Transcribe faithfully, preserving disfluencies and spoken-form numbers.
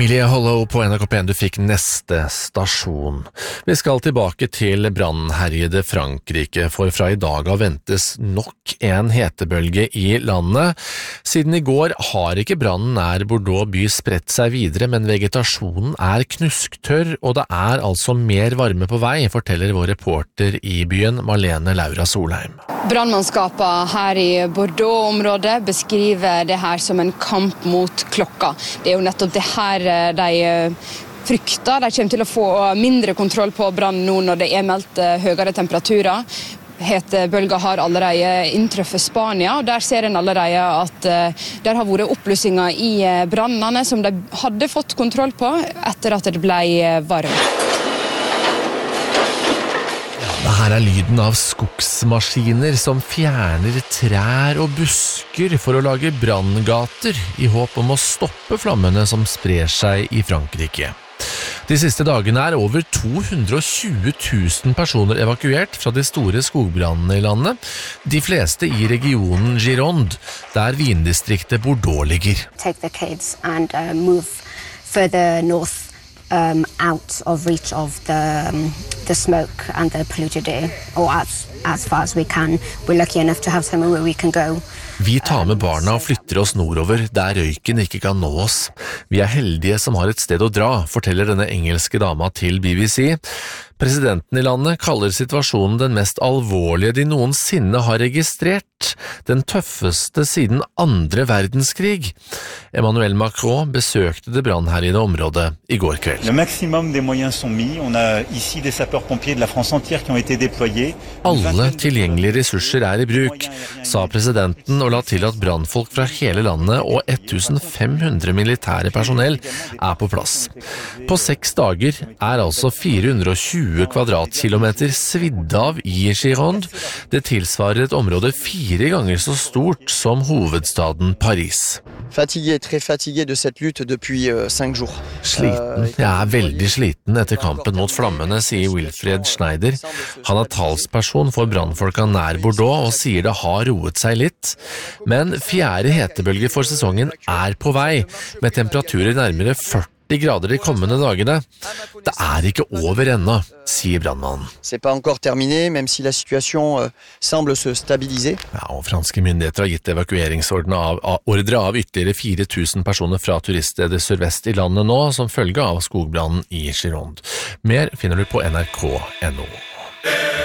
Emilie Hollow på N R K P en, du fikk neste stasjon. Vi skal tilbake til brannherjede Frankrike, for fra i dag av ventes nok en hetebølge i landet. Siden i går har ikke brannen nær Bordeaux by spredt seg videre, men vegetasjonen er knusktørr, og det er altså mer varme på vei, forteller vår reporter i byen, Marlene Laura Solheim. Brannmannskapet her i Bordeaux-området beskriver det her som en kamp mot klokka. Det er jo nettopp det her de frykter. De kommer til å få mindre kontroll på brann nå når det er meldt høyere temperaturer. Hetebølger har allerede inntreffet Spania, og der ser en allerede at der har vært oppblussinger i brannene som de hadde fått kontroll på etter at det ble varmt. Her er lyden av skogsmaskiner som fjerner trær og busker for å lage branngater i håp om å stoppe flammene som sprer seg i Frankrike. De siste dagene er over to hundre og tjue tusen personer evakuert fra de store skogbrannene i landet, de fleste i regionen Gironde, der vindistriktet Bordeaux ligger. Take the kids and uh, move further north. Um, out of reach of the, um, the smoke and the polluted air, or as, as far as we can. We're lucky enough to have somewhere where we can go. Vi tar med barna og flytter oss nordover, der røyken ikke kan nå oss. Vi er heldige som har et sted å dra, forteller denne engelske dama til B B C. Presidenten i landet kaller situasjonen den mest alvorlige de noensinne har registrert, den tøffeste siden andre verdenskrig. Emmanuel Macron besøkte det brannherjede området i går kveld. Le maximum des moyens sont mis. On a ici des sapeurs-pompiers de la France entière qui ont été déployés. Alle tilgjengelige ressurser er i bruk, sa presidenten og la til at brannfolk fra hele landet og femten hundre militære personell er på plass. På seks dager er altså fire hundre og tjue kvadratkilometer svidd av i Gironde. Det tilsvarer et område fire ganger så stort som hovedstaden Paris. Fatigué, très fatigué de cette lutte depuis euh, cinq jours. Sliten. Jeg er veldig sliten etter kampen mot flammene, sier Wilfred Schneider. Han er talsperson for brannfolka nær Bordeaux og sier det har roet seg litt. Men fjerde hetebølge for sesongen er på vei, med temperaturer nærmere førti grader de kommende dagene. Det er ikke over ennå, sier brannmannen. C'est pas encore terminé, même si la situation euh, semble se stabiliser. Ja, og franske myndigheter har gitt evakueringsordre av, av, ordre av ytterligere fire tusen personer fra turiststedet sørvest i landet nå, som følge av skogbrannen i Gironde. Mer finner du på N R K punktum N O.